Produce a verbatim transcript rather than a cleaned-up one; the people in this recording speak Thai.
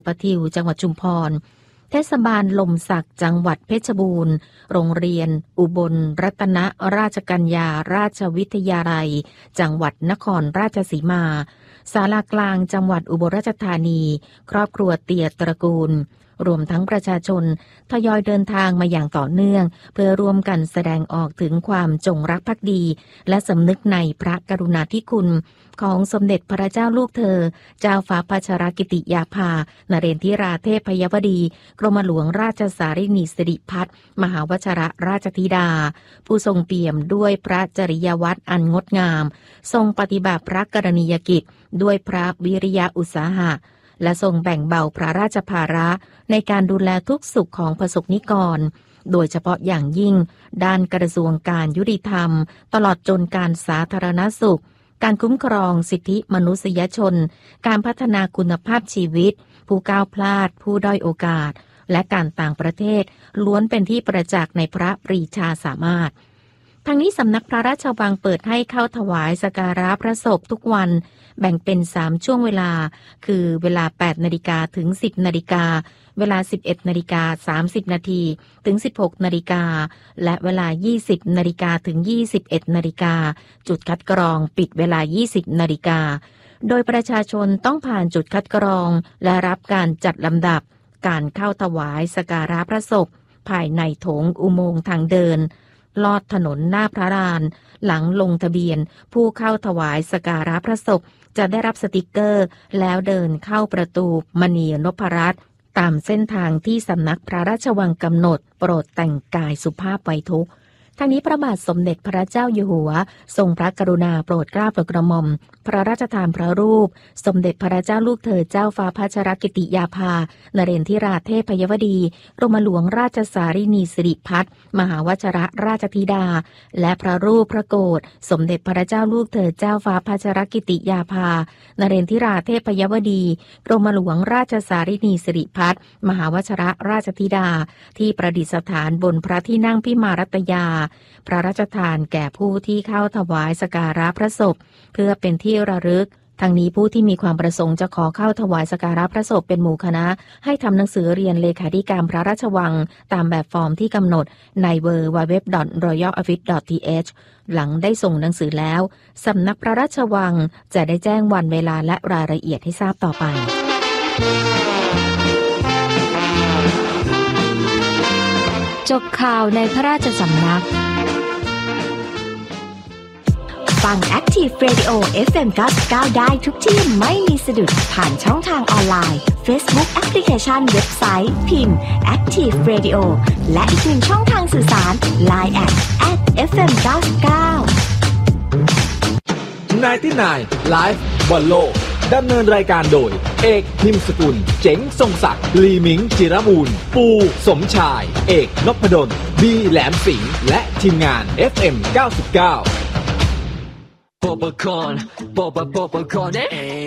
ปะทิวจังหวัดชุมพรเทศบาลลมสักจังหวัดเพชรบูรณ์โรงเรียนอุบลรัตนราชกัญญาราชวิทยาลัยจังหวัดนครราชสีมาศาลากลางจังหวัดอุบลราชธานีครอบครัวเตียตระกูลรวมทั้งประชาชนทยอยเดินทางมาอย่างต่อเนื่องเพื่อร่วมกันแสดงออกถึงความจงรักภักดีและสำนึกในพระกรุณาธิคุณของสมเด็จพระเจ้าลูกเธอเจ้าฟ้าพัชรกิติยาภานเรนทิราเทพยวดีกรมหลวงราชสารินีสิริพัฒน์มหาวชรราชธิดาผู้ทรงเปี่ยมด้วยพระจริยวัตรอันงดงามทรงปฏิบัติพระกรณียกิจด้วยพระวิริยะอุตสาหะและทรงแบ่งเบาพระราชภาระในการดูแลทุกสุขของประสบนิกรโดยเฉพาะอย่างยิ่งด้านกระทรวงการยุติธรรมตลอดจนการสาธารณสุขการคุ้มครองสิทธิมนุษยชนการพัฒนาคุณภาพชีวิตผู้ก้าวพลาดผู้ด้อยโอกาสและการต่างประเทศล้วนเป็นที่ประจักษ์ในพระปรีชาสามารถทางนี้สำนักพระราชวังเปิดให้เข้าถวายสักการะพระศพทุกวันแบ่งเป็นสามช่วงเวลาคือเวลา แปดนาฬิกา ถึง สิบนาฬิกาเวลา สิบเอ็ดนาฬิกาสามสิบนาทีถึง สิบหกนาฬิกาและเวลา ยี่สิบนาฬิกาถึง ยี่สิบเอ็ดนาฬิกาจุดคัดกรองปิดเวลา ยี่สิบนาฬิกาโดยประชาชนต้องผ่านจุดคัดกรองและรับการจัดลำดับการเข้าถวายสักการะพระศพภายในโถงอุโมงค์ทางเดินลอดถนนหน้าพระลานหลังลงทะเบียนผู้เข้าถวายสักการะพระศพจะได้รับสติกเกอร์แล้วเดินเข้าประตูมณีนพรัตน์ตามเส้นทางที่สำนักพระราชวังกำหนดโปรดแต่งกายสุภาพไว้ทุกข์ทั้งนี้พระบาทสมเด็จพระเจ้าอยู่หัวทรงพระกรุณาโปรดเกล้าโปรดกระหม่อมพระราชทานพระรูปสมเด็จพระเจ้าลูกเธอเจ้าฟ้าพัชรกิติยาภานเรนทิราเทพยวดีกรมหลวงราชสารินีสิริพัฒน์มหาวชรราชธิดาและพระรูปพระโกฐสมเด็จพระเจ้าลูกเธอเจ้าฟ้าพัชรกิติยาภานเรนทิราเทพยวดีกรมหลวงราชสารินีสิริพัฒน์มหาวชรราชธิดาที่ประดิษฐานบนพระที่นั่งพิมารัตยาพระราชทานแก่ผู้ที่เข้าถวายสักการะพระศพเพื่อเป็นที่ระลึกทั้งนี้ผู้ที่มีความประสงค์จะขอเข้าถวายสักการะพระศพเป็นหมู่คณะให้ทำหนังสือเรียนเลขาธิการพระราชวังตามแบบฟอร์มที่กำหนดใน ดับเบิลยู ดับเบิลยู ดับเบิลยู ดอท รอยัล ออฟฟิศ ดอท ที เอช หลังได้ส่งหนังสือแล้วสำนักพระราชวังจะได้แจ้งวันเวลาและรายละเอียดให้ทราบต่อไปจบข่าวในพระราชสำนักฟัง Active Radio เอฟ เอ็ม เก้าสิบเก้าได้ทุกที่ไม่มีสะดุดผ่านช่องทางออนไลน์ Facebook Application เว็บไซต์ พิมพ์ Active Radio และอีกหนึ่งช่องทางสื่อสาร ไลน์ แอท แอท เอฟ เอ็ม เก้าสิบเก้าไนน์ตี้ไนน์ Live บอลโลกดำเนินรายการโดยเอกพิมพ์สกุลเจ๋งทรงศักดิ์ลีมิงจิรบูรณ์ปูสมชายเอกนพดลบีแหลมสิงห์และทีมงาน เอฟ เอ็ม เก้าสิบเก้า Popcorn, pop popcorn, eh?